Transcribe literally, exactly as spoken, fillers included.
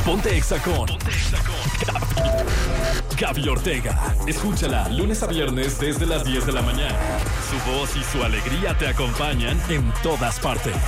Ponte Exa con Gaby Ortega. Escúchala lunes a viernes desde las diez de la mañana. Su voz y su alegría te acompañan en todas partes.